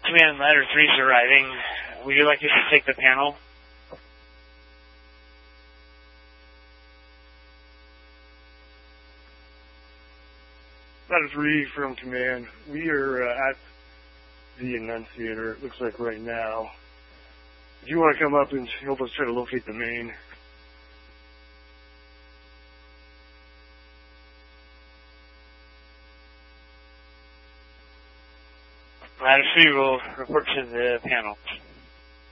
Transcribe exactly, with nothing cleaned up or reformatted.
Command Ladder three is arriving. Would you like us to take the panel? Ladder three from Command. We are uh, at the Annunciator, it looks like right now. If you want to come up and help us try to locate the main. Ladder three will report to the panel.